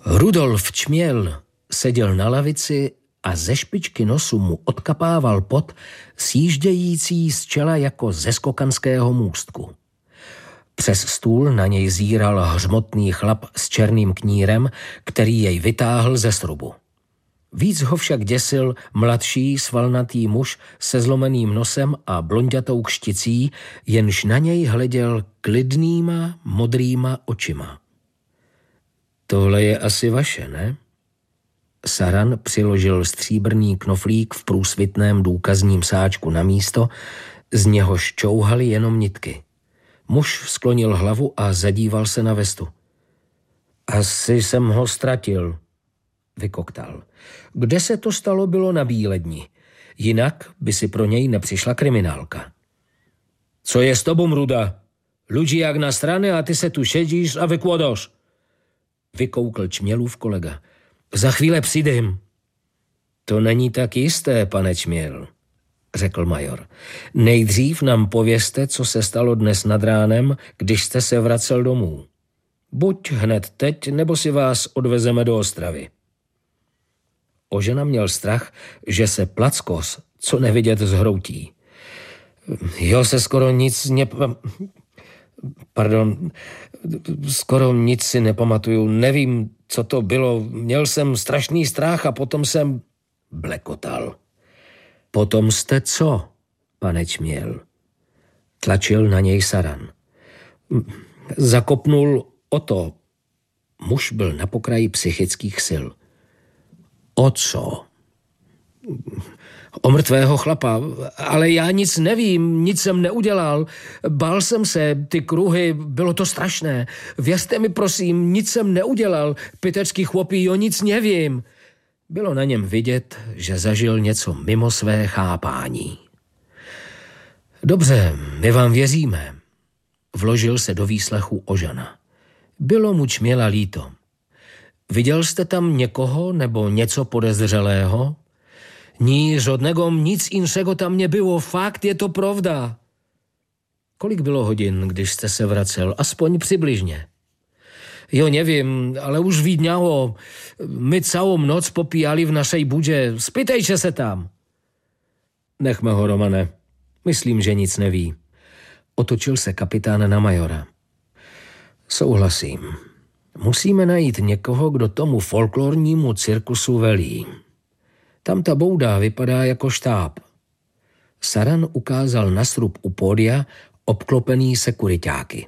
Rudolf Čměl seděl na lavici a ze špičky nosu mu odkapával pot, sjíždějící z čela jako ze skokanského můstku. Přes stůl na něj zíral hřmotný chlap s černým knírem, který jej vytáhl ze srubu. Víc ho však děsil mladší svalnatý muž se zlomeným nosem a blonďatou kšticí, jenž na něj hleděl klidnýma modrýma očima. Tohle je asi vaše, ne? Saran přiložil stříbrný knoflík v průsvitném důkazním sáčku na místo, z něhož čouhaly jenom nitky. Muž sklonil hlavu a zadíval se na vestu. Asi jsem ho ztratil, vykoktal. Kde se to stalo, bylo na Bíledni. Jinak by si pro něj nepřišla kriminálka. Co je s tobou, Ruda? Ludzi jak na strany a ty se tu šedíš a vykłodoš. Vykoukl Čmělův kolega. Za chvíle přijdem. To není tak jisté, pane Čměl, řekl major. Nejdřív nám povězte, co se stalo dnes nad ránem, když jste se vracel domů. Buď hned teď, nebo si vás odvezeme do Ostravy. Ožena měl strach, že se Plackos, co nevidět, zhroutí. Jo, se skoro nic si nepamatuju. Nevím, co to bylo. Měl jsem strašný strach a potom jsem blekotal. Potom jste co, pane Čměl? Tlačil na něj Saran. Zakopnul o to. Muž byl na pokraji psychických sil. O co? O mrtvého chlapa, ale já nic nevím, nic jsem neudělal. Bál jsem se, ty kruhy, bylo to strašné. Věřte mi, prosím, nic jsem neudělal. Pitecký chłopí, jo, nic nevím. Bylo na něm vidět, že zažil něco mimo své chápání. Dobře, my vám věříme. Vložil se do výslechu Ožana. Bylo mu Čměla líto. Viděl jste tam někoho nebo něco podezřelého? Ní žodnego, nic inšego tam nebylo, fakt je to pravda. Kolik bylo hodin, když jste se vracel? Aspoň přibližně. Jo, nevím, ale už vidňało. My całą noc popíjali v našej budže. Spytejte se tam. Nechme ho, Romane. Myslím, že nic neví. Otočil se kapitán na majora. Souhlasím. Musíme najít někoho, kdo tomu folklornímu cirkusu velí. Tam ta bouda vypadá jako štáb. Saran ukázal na srub u pódia obklopený sekuriťáky.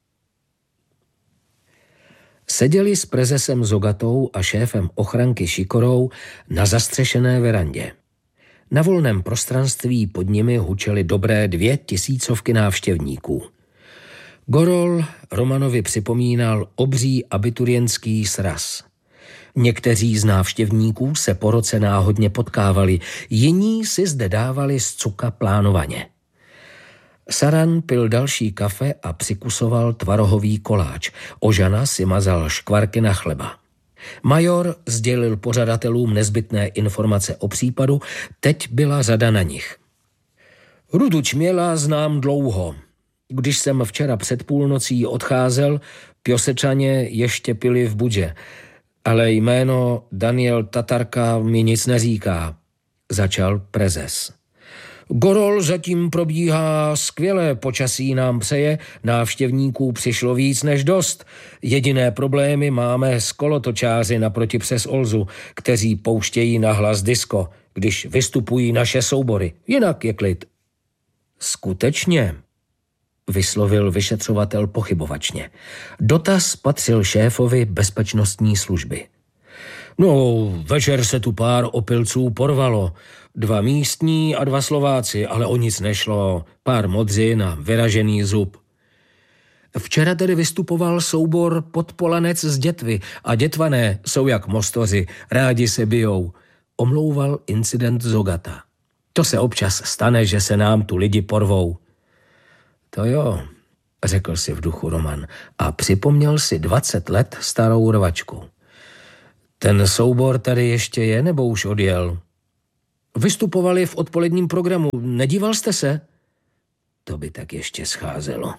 Seděli s prezesem Zogatou a šéfem ochranky Šikorou na zastřešené verandě. Na volném prostranství pod nimi hučely dobré 2000 návštěvníků. Gorol Romanovi připomínal obří abiturientský sraz. Někteří z návštěvníků se po roce náhodně potkávali, jiní si zde dávali z cuka plánovaně. Saran pil další kafe a přikusoval tvarohový koláč. Ožana si mazal škvarky na chleba. Major sdělil pořadatelům nezbytné informace o případu, teď byla řada na nich. Rudu Čměla znám dlouho. Když jsem včera před půlnocí odcházel, Pjosečaně ještě pili v budže, ale jméno Daniel Tatarka mi nic neříká, začal prezes. Gorol zatím probíhá skvěle, počasí nám přeje, návštěvníků přišlo víc než dost. Jediné problémy máme s kolotočáři naproti přes Olzu, kteří pouštějí na hlas disco, když vystupují naše soubory. Jinak je klid. Skutečně, vyslovil vyšetřovatel pochybovačně. Dotaz patřil šéfovi bezpečnostní služby. No, večer se tu pár opilců porvalo. 2 místní a 2 Slováci, ale o nic nešlo. Pár modřin a vyražený zub. Včera tedy vystupoval soubor Podpolanec z Dětvy a Dětvané jsou jak mostoři, rádi se bijou. Omlouval incident Zogata. To se občas stane, že se nám tu lidi porvou. To jo, řekl si v duchu Roman a připomněl si 20 let starou rvačku. Ten soubor tady ještě je, nebo už odjel? Vystupovali v odpoledním programu. Nedíval jste se? To by tak ještě scházelo.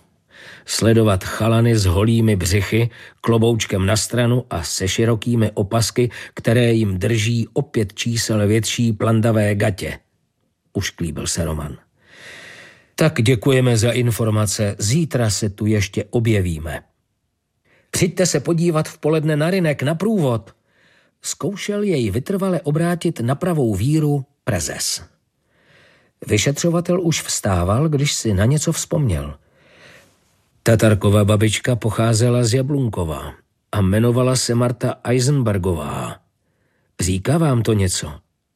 Sledovat chalany s holými břichy, kloboučkem na stranu a se širokými opasky, které jim drží o 5 čísel větší plandavé gatě. Ušklíbil se Roman. Tak děkujeme za informace, zítra se tu ještě objevíme. Přijďte se podívat v poledne na rynek, na průvod. Zkoušel jej vytrvale obrátit na pravou víru Prezes. Vyšetřovatel už vstával, když si na něco vzpomněl. Tatarkova babička pocházela z Jablunkova a jmenovala se Marta Eisenbergová. Říká vám to něco?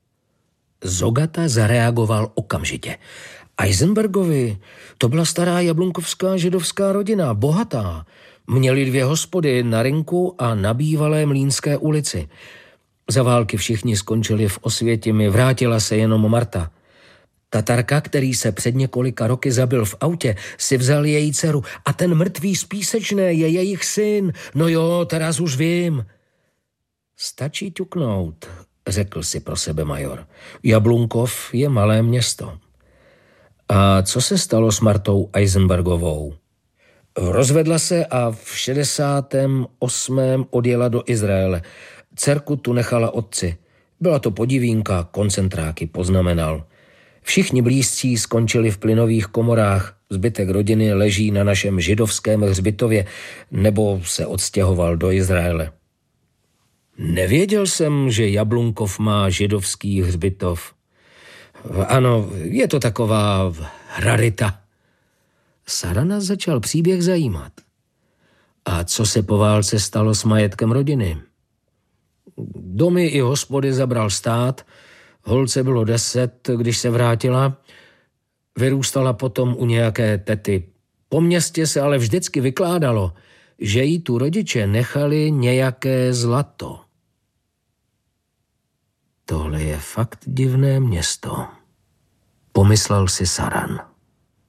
Zogata zareagoval okamžitě. Eisenbergovi, to byla stará jablunkovská židovská rodina, bohatá. Měli 2 hospody na rynku a na bývalé Mlýnské ulici. Za války všichni skončili v Osvětimi, vrátila se jenom Marta. Tatarka, který se před několika roky zabil v autě, si vzal její dceru a ten mrtvý z Písečné je jejich syn. No jo, teraz už vím. Stačí ťuknout, řekl si pro sebe major. Jablunkov je malé město. A co se stalo s Martou Eisenbergovou? Rozvedla se a v 68. odjela do Izraele. Dcerku tu nechala otci. Byla to podivínka, koncentráky, poznamenal. Všichni blízcí skončili v plynových komorách. Zbytek rodiny leží na našem židovském hřbitově nebo se odstěhoval do Izraele. Nevěděl jsem, že Jablunkov má židovský hřbitov. Ano, je to taková rarita. Sarana začal příběh zajímat. A co se po válce stalo s majetkem rodiny? Domy i hospody zabral stát, holce bylo 10, když se vrátila, vyrůstala potom u nějaké tety. Po městě se ale vždycky vykládalo, že jí tu rodiče nechali nějaké zlato. Tohle je fakt divné město, pomyslel si Saran.